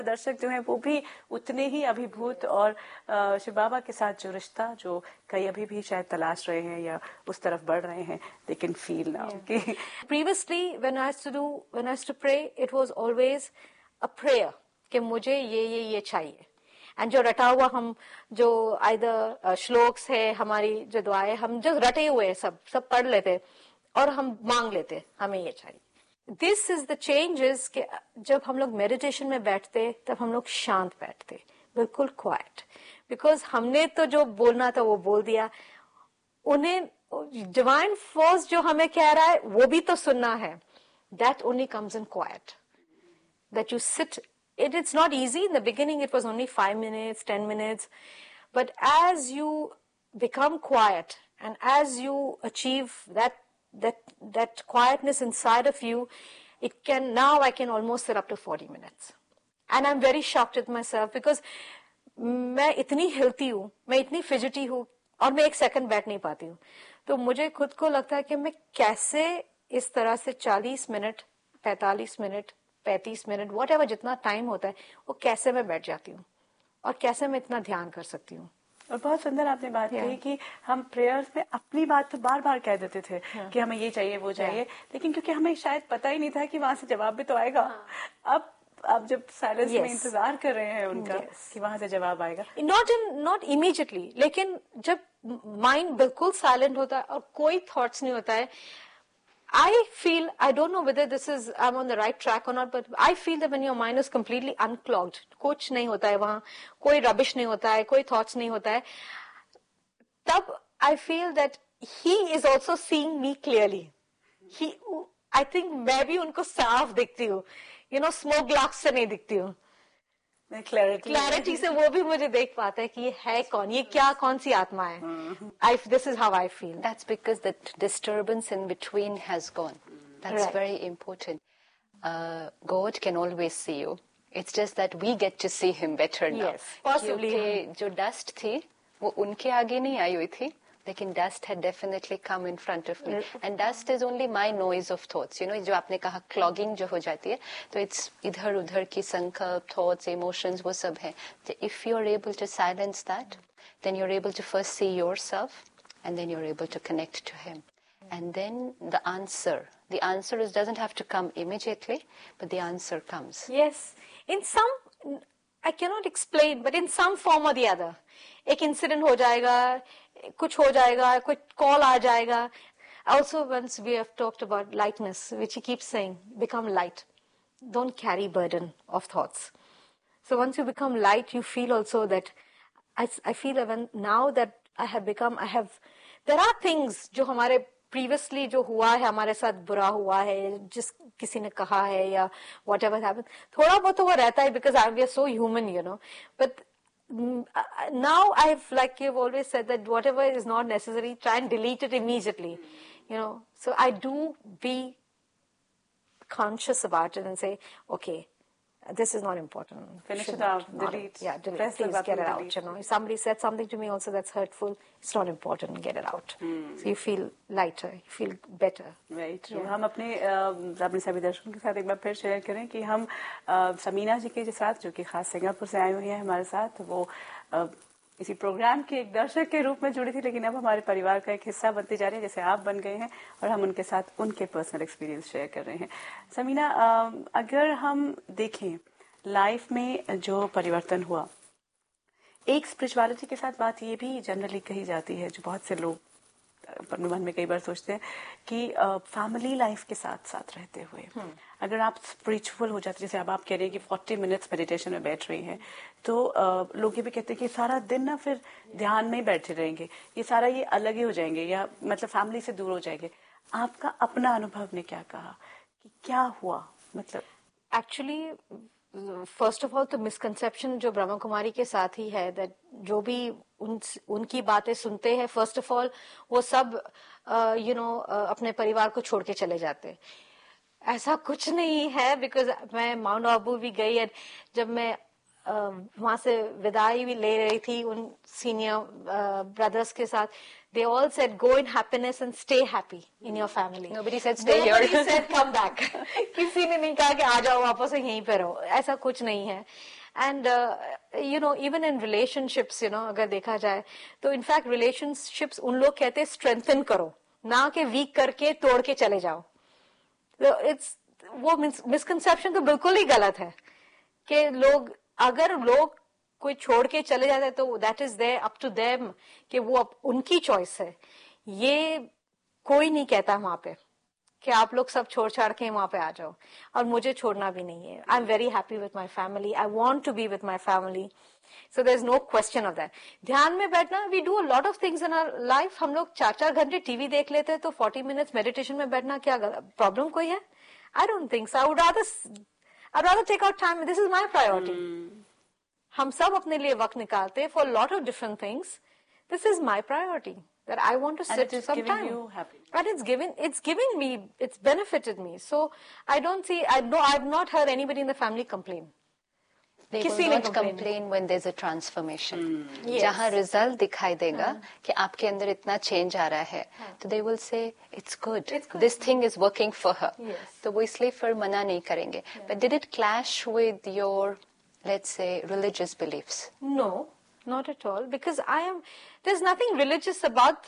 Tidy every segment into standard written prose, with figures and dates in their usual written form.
दर्शक जो हैं वो भी उतने ही अभिभूत और शिव बाबा के साथ जो रिश्ता जो कई अभी भी शायद तलाश रहे हैं या उस तरफ बढ़ रहे हैं, they can feel now. Previously, when I used to pray, it was always a prayer कि मुझे ये चाहिए. And जो रटा हुआ हम जो either श्लोक्स है हमारी जो दुआएं हम जो रटे हुए सब पढ़ लेते और हम मांग लेते हमें ये चाहिए. This is the changes कि जब हम लोग मेडिटेशन में बैठते तब हम लोग शांत बैठते, बिल्कुल क्वाइट, बिकॉज हमने तो जो बोलना था वो बोल दिया. उन्हें डिवाइन फोर्स जो हमें कह रहा है वो भी तो सुनना है. That only comes in quiet. That you sit. It's not easy. In the beginning it was only 5 minutes, 10 minutes. But as you become quiet and as you achieve that quietness inside of you, now I can almost sit up to 40 minutes. And I'm very shocked with myself because मैं इतनी हिलती हूँ, मैं इतनी fidgety हूँ और मैं एक सेकंड बैठ नहीं पाती हूँ. तो मुझे खुद को लगता है कि मैं कैसे इस तरह से 40 मिनट, 45 मिनट, 35 मिनट, whatever जितना टाइम होता है वो कैसे मैं बैठ जाती हूँ और कैसे मैं इतना ध्यान कर सकती हूँ. और बहुत सुंदर आपने बात कही कि हम प्रेयर्स में अपनी बात तो बार बार कह देते थे कि हमें ये चाहिए वो चाहिए, लेकिन क्योंकि हमें शायद पता ही नहीं था कि वहां से जवाब भी तो आएगा. अब आप जब साइलेंस में इंतजार कर रहे हैं उनका कि वहां से जवाब आएगा, नॉट इमीडिएटली, लेकिन जब माइंड बिल्कुल साइलेंट होता है और कोई थॉट्स नहीं होता है, I feel, I don't know whether I'm on the right track or not, but I feel that when your mind is completely unclogged, कुछ नहीं होता है वहां, कोई रबिश नहीं होता है, कोई thoughts नहीं होता है, तब I feel that he is also seeing me clearly. I think मैं भी उनको साफ दिखती हूँ, smoke glass से नहीं दिखती हूँ. क्लैरिटी से वो भी मुझे देख पाता है कि ये है कौन, ये क्या, कौन सी आत्मा है. This is how I feel. That's because the disturbance in between has gone. That's right. Very important. God can always see you. It's just that we get to see him better now. Yes, possibly. क्योंकि जो dust थी वो उनके आगे नहीं आई हुई थी, लेकिन dust had definitely come in front of me. And dust is only my noise of thoughts. जो आपने कहा clogging जो हो जाती है, तो it's इधर उधर की संकल्प, thoughts, emotions, वो सब है. So if you're able to silence that, then you're able to first see yourself, and then you're able to connect to him. And then the answer doesn't have to come immediately, but the answer comes. Yes. In some, I cannot explain, but in some form or the other. एक incident हो जाएगा, कुछ हो जाएगा, कुछ call आ जाएगा. Also, once we have talked about lightness, which he keeps saying, become light. Don't carry burden of thoughts. So once you become light, you feel also that, I feel even now that there are things जो हमारे previously जो हुआ है, हमारे साथ बुरा हुआ है, जिस किसी ने कहा है या whatever happened, थोड़ा बहुत तो वो रहता है because we are so human, but now like you've always said that whatever is not necessary, try and delete it immediately, so I do be conscious about it and say, okay, this is not important. Finish it out, delete. Yeah, delete. Press Please get it delete. out. If somebody said something to me also that's hurtful, it's not important, get it out. So you feel lighter, you feel better. Right. Yeah. हम अपने सभी दर्शकों के साथ एक बार फिर share करें कि हम समीना जी के साथ, जो कि खास सिंगापुर से आई हुई है हमारे साथ, वो इसी प्रोग्राम के एक दर्शक के रूप में जुड़ी थी, लेकिन अब हमारे परिवार का एक हिस्सा बनती जा रही है, जैसे आप बन गए हैं, और हम उनके साथ उनके पर्सनल एक्सपीरियंस शेयर कर रहे हैं. समीना, अगर हम देखें लाइफ में जो परिवर्तन हुआ, एक स्पिरिचुअलिटी के साथ बात ये भी जनरली कही जाती है, जो बहुत से लोग अपने मन में कई बार सोचते हैं कि फैमिली लाइफ के साथ साथ रहते हुए अगर आप स्पिरिचुअल हो जाते, जैसे अब आप कह रहे हैं कि 40 मिनट्स मेडिटेशन में बैठ रही हैं, तो लोग ये भी कहते हैं कि सारा दिन ना फिर ध्यान में ही बैठे रहेंगे, ये अलग ही हो जाएंगे, या मतलब फैमिली से दूर हो जाएंगे. आपका अपना अनुभव ने क्या कहा कि क्या हुआ? मतलब एक्चुअली फर्स्ट ऑफ ऑल तो मिसकंसेप्शन जो ब्रह्मा कुमारी के साथ ही है, दैट जो भी उनकी बातें सुनते हैं, फर्स्ट ऑफ ऑल वो सब अपने परिवार को छोड़ के चले जाते. ऐसा कुछ नहीं है, बिकॉज मैं माउंट आबू भी गई है, जब मैं वहां से विदाई भी ले रही थी उन सीनियर ब्रदर्स के साथ, they all said go in happiness and stay happy in your family. Nobody said stay here. Nobody said come back. किसी ने नहीं कहा कि आ जाओ वापस यहीं पे रहो, ऐसा कुछ नहीं है. And even in relationships, अगर देखा जाए तो in fact relationships उन लोग कहते हैं strengthen करो, ना कि weak करके तोड़ के चले जाओ. So वो misconception तो बिल्कुल ही गलत है कि अगर लोग कोई छोड़ के चले जाते हैं तो that is there up to them, कि वो अब उनकी चॉइस है. ये कोई नहीं कहता वहां पे कि आप लोग सब छोड़ छाड़ के वहां पे आ जाओ, और मुझे छोड़ना भी नहीं है. I am very happy with my family, I want to be with my family, so there is no question of that. ध्यान में बैठना, we do a lot of things in our life. हम लोग 4-4 घंटे टीवी देख लेते हैं, तो 40 मिनट्स मेडिटेशन में बैठना क्या प्रॉब्लम कोई है? I don't think so. I would rather take out time. This is my priority. हम सब अपने लिए वक्त निकालते हैं for a lot of different things. This is my priority, that I want to sit some time. You happy. And it's giving me, it's benefited me. So I don't see, I've not heard anybody in the family complain. They किसी will ने not complain when there's a transformation. Yes. जहाँ result दिखाई देगा कि आपके अंदर इतना change आ रहा है, तो they will say it's good. This thing is working for her. Yes. तो वो इसलिए फिर मना नहीं करेंगे. But did it clash with your, let's say, religious beliefs? No, not at all. Because there's nothing religious about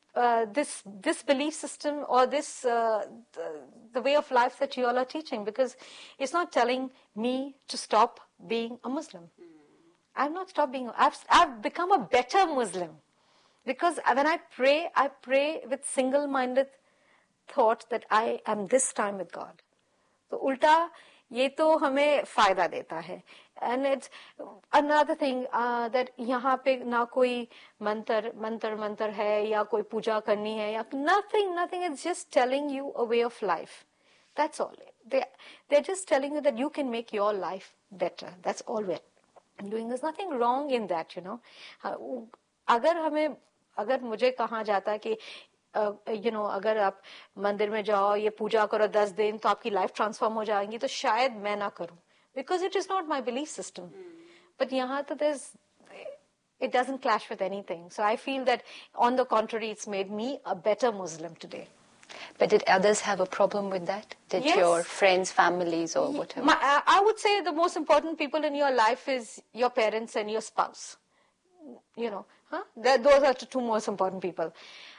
this belief system or this the way of life that you all are teaching. Because it's not telling me to stop being a Muslim. I've not stopped being. I've become a better Muslim. Because when I pray with single-minded thought that I am this time with God. तो उल्टा ये तो हमें फायदा देता है. And it's another thing that यहाँ पे ना कोई मंत्र है या कोई पूजा करनी है या nothing. It's just telling you a way of life. That's all. They're just telling you that you can make your life better. That's all we're doing. There's nothing wrong in that, अगर मुझे कहा जाता है कि अगर आप मंदिर में जाओ, ये पूजा करो 10 दिन तो आपकी लाइफ ट्रांसफॉर्म हो जाएगी, तो शायद मैं ना करूं, because it is not my belief system. But यहाँ तो it doesn't clash with anything. So I feel that on the contrary, it's made me a better Muslim today. But did others have a problem with that? Did Yes. your friends, families, or whatever? I would say the most important people in your life is your parents and your spouse. Those are the two most important people.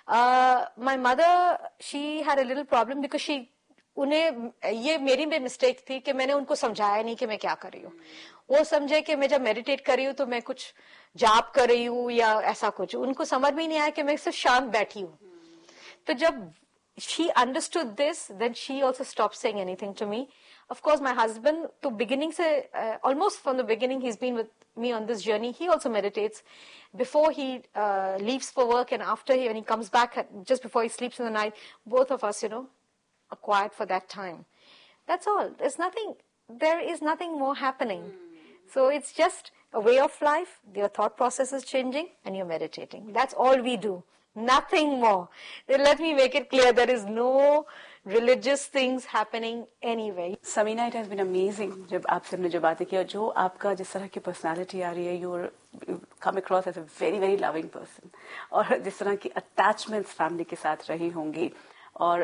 My mother, she had a little problem because उन्हें ये मेरी भी mistake थी कि मैंने उनको समझाया नहीं कि मैं क्या कर रही हूँ. वो समझे कि मैं जब मेडिटेट कर रही हूँ तो मैं कुछ जाप कर रही हूँ या ऐसा कुछ. उनको समझ में नहीं आया कि मैं सिर्फ शांत बैठी हूँ. तो जब she understood this, then she also stopped saying anything to me. Of course, my husband, to beginning se, almost from the beginning, he's been with me on this journey. He also meditates. Before he leaves for work and after when he comes back, just before he sleeps in the night, both of us, are quiet for that time. That's all. There is nothing more happening. So it's just a way of life. Your thought process is changing and you're meditating. That's all we do. Nothing more. Let me make it clear, there is no religious things happening anywhere. Samina, it has been amazing जब आपसे हमने जो बातें की, जो आपका जिस तरह की पर्सनालिटी आ रही है, you come across as a very very loving person, और जिस तरह की attachments फैमिली के साथ रही होंगी, और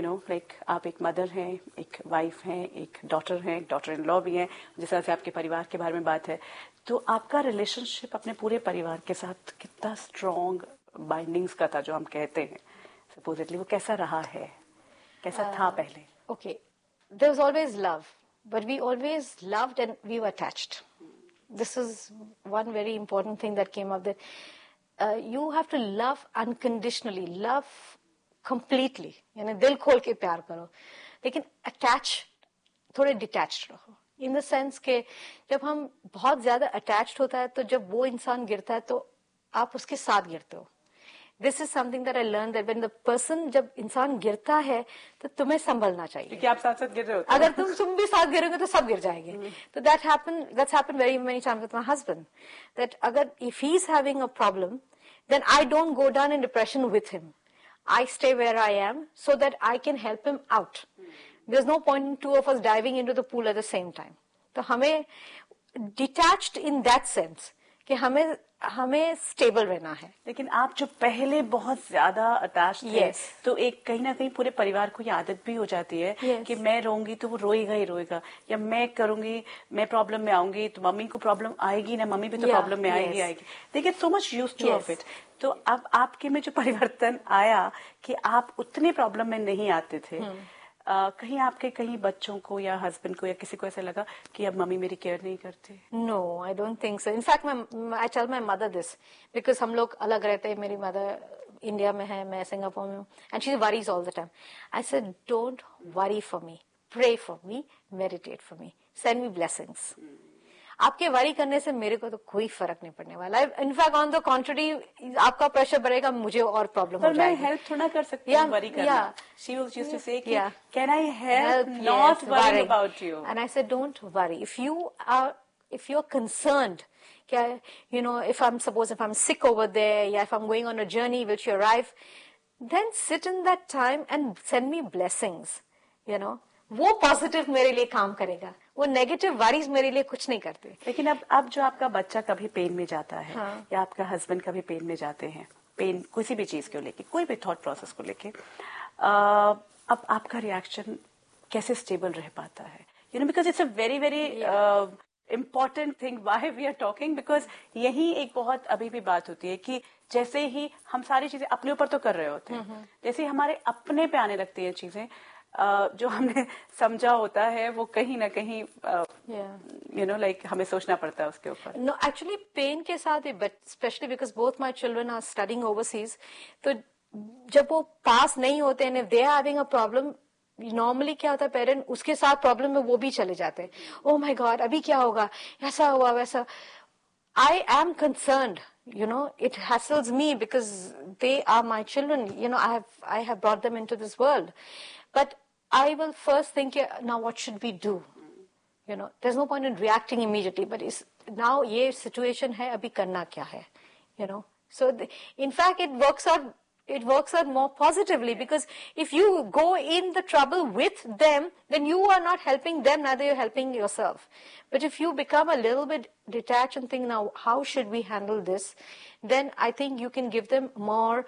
आप एक मदर हैं, एक वाइफ हैं, एक डॉटर हैं, एक डॉटर इन लॉ भी हैं, जिस तरह से आपके परिवार के बारे में बात है, तो आपका रिलेशनशिप अपने पूरे परिवार के साथ कितना स्ट्रॉन्ग बाइंडिंग्स का था जो हम कहते हैं, सपोजिटली वो कैसा रहा है, कैसा था पहले? Okay, there was always love, but we always loved and we were attached. This is one very important thing that came up, that you have to love unconditionally, love completely, यानी दिल खोल के प्यार करो, लेकिन attached थोड़े detached रहो. In the sense के जब हम बहुत ज्यादा attached होता है तो जब वो इंसान गिरता है तो आप उसके साथ गिरते हो. This is something that I learned, that when the person, जब इंसान गिरता है तो तुम्हें संभलना चाहिए, क्योंकि आप साथ साथ गिर रहे हो. अगर तुम भी साथ गिरोगे तो सब गिर जाएंगे. तो that's happened very many times with my husband, that अगर if he's having a problem, then I don't go down in depression with him. I stay where I am so that I can help him out. There's no point in two of us diving into the pool at the same time. तो हमें detached in that sense कि हमें stable रहना है। लेकिन आप जो पहले बहुत ज्यादा अटैच थे, Yes. तो एक कहीं ना कहीं पूरे परिवार को ये आदत भी हो जाती है Yes. कि मैं रोऊंगी तो वो रोएगा ही रोएगा, या मैं करूंगी, मैं प्रॉब्लम में आऊंगी तो मम्मी को प्रॉब्लम आएगी ना, मम्मी भी तो Yeah, प्रॉब्लम में आएगी yes. आएगी। They get so much used to Yes. Of it. तो अब आपके में जो परिवर्तन आया कि आप उतने प्रॉब्लम में नहीं आते थे, कहीं आपके कहीं बच्चों को या हस्बैंड को या किसी को ऐसा लगा कि अब मम्मी मेरी केयर नहीं करती? No, I don't think so. In fact, I tell my mother this because हम लोग अलग रहते हैं। मेरी मदर इंडिया में है, मैं सिंगापुर में हूँ, and she worries all the time. I said, don't worry for me, pray for me, meditate for me, send me blessings. आपके वरी करने से मेरे को तो कोई फर्क नहीं पड़ने वाला है। इनफैक्ट ऑन द कॉन्ट्ररी, आपका प्रेशर बढ़ेगा, मुझे और प्रॉब्लम हो जाएगी। पर मैं हेल्प थोड़ा कर सकती हूँ वरी करना। She used to say कि can I help not worrying about you? And I said, don't worry. If you're concerned, you know, if I'm sick over there, yeah, if I'm going on a journey which you arrive, then sit in that time and send me blessings, you know. वो positive मेरे लिए काम करेगा, वो negative worries मेरे लिए कुछ नहीं करते। लेकिन अब जो आपका बच्चा कभी पेन में जाता है, हाँ। या आपका हस्बैंड कभी पेन में जाते हैं, पेन किसी भी चीज को लेके, कोई भी थॉट प्रोसेस को लेके, अब आपका रिएक्शन कैसे स्टेबल रह पाता है? You know, because it's a very very important thing why we are talking, because यही एक बहुत अभी भी बात होती है कि जैसे ही हम सारी चीजें अपने ऊपर तो कर रहे होते हैं, जैसे ही हमारे अपने पे आने लगती है चीजें, जो हमने समझा होता है वो कहीं ना कहीं यू नो लाइक हमें सोचना पड़ता है उसके ऊपर। नो, एक्चुअली पेन के साथ ही, but specially because both my children are studying overseas, तो जब वो पास नहीं होते हैं, they are having a problem, normally क्या होता है, पेरेंट उसके साथ प्रॉब्लम में वो भी चले जाते हैं। ओह माय गॉड, अभी क्या होगा, ऐसा हुआ वैसा। I am concerned, you know, it hassles me because they are my children, you know, I have brought them into this world, but I will first think, now what should we do, you know, there's no point in reacting immediately, but now ye situation hai, abhi karna kya hai, you know. So in fact it works out more positively, because if you go in the trouble with them, then you are not helping them, neither you're helping yourself. But if you become a little bit detached and think, now how should we handle this, then I think you can give them more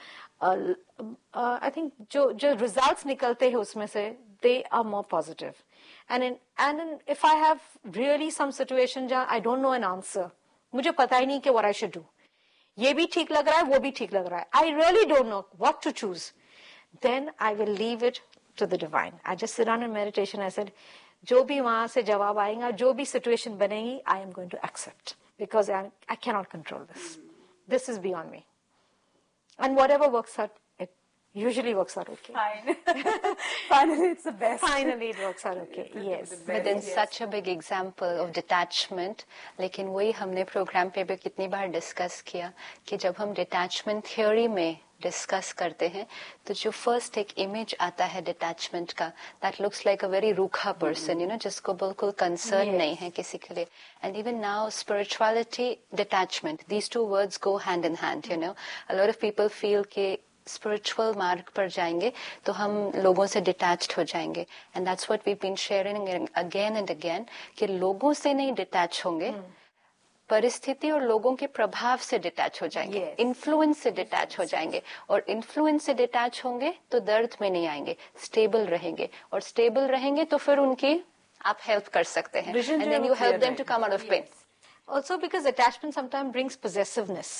I think jo results nikalte hai usme se, they are more positive. And if I have really some situation jahan I don't know an answer, mujhe pata hi nahi ki what I should do, ये भी ठीक लग रहा है, वो भी ठीक लग रहा है, I really don't know what to choose, then I will leave it to the divine. I just sit down in meditation. I said, जो भी वहां से जवाब आएगा, जो भी situation बनेगी, I am going to accept, because I cannot control this. This is beyond me. And whatever works out, it usually works out okay. Fine. Finally it's the best. Finally it works out okay. Yes. But then such a big example of detachment. लेकिन वही हमने programme पे भी कितनी बार discuss किया कि जब हम डिटैचमेंट थ्योरी में डिस्कस करते हैं, तो जो फर्स्ट एक इमेज आता है डिटैचमेंट का, that looks like a very रूखा पर्सन, यू नो, जिसको बिल्कुल कंसर्न नहीं है किसी के लिए. And even now spirituality, detachment, these two words go hand in hand, you know. A lot of people feel कि स्पिरिचुअल मार्ग पर जाएंगे तो हम लोगों से डिटैच्ड हो जाएंगे, and that's what we been sharing again and again, कि लोगों से नहीं डिटैच होंगे, परिस्थिति और लोगों के प्रभाव से डिटैच हो जाएंगे, इन्फ्लुएंस से डिटैच हो जाएंगे, और इन्फ्लुएंस से डिटैच होंगे तो दर्द में नहीं आएंगे, स्टेबल रहेंगे, और स्टेबल रहेंगे तो फिर उनकी आप हेल्प कर सकते हैं, and then you help them to come out of pen. Also because attachment sometimes brings possessiveness.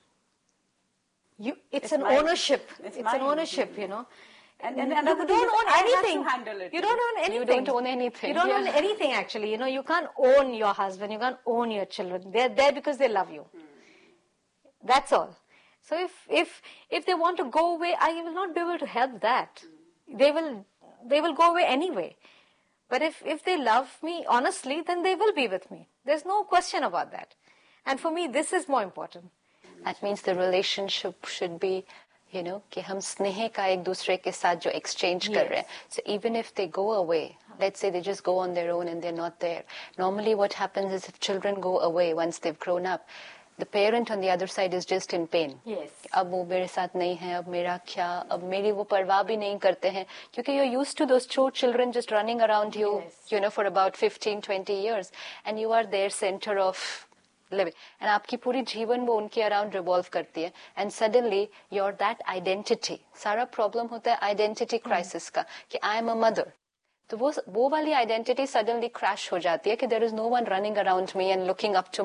It's an ownership. It's an ownership, you know. And you don't own anything. You don't own anything. You don't own anything. You don't own anything, actually. You know, you can't own your husband. You can't own your children. They're there because they love you. That's all. So if they want to go away, I will not be able to help that. They will go away anyway. But if they love me honestly, then they will be with me. There's no question about that. And for me, this is more important. That means the relationship should be, you know, कि हम स्नेह का एक दूसरे के साथ जो exchange कर रहे हैं. So even if they go away, let's say they just go on their own and they're not there. Normally what happens is if children go away once they've grown up, the parent on the other side is just in pain. Yes. अब वो मेरे साथ नहीं है, अब मेरा क्या, अब मेरी वो परवाह भी नहीं करते हैं, क्योंकि you're used to those two children just running around you, you know, for about 15-20 years, and you are their center of living. And आपकी पूरी जीवन वो उनके around revolve करती है, and suddenly you're that identity. सारा problem होता है identity crisis का, कि I am a mother. तो वो वाली आइडेंटिटी सडनली क्रैश हो जाती है कि there is no one running around me and looking up to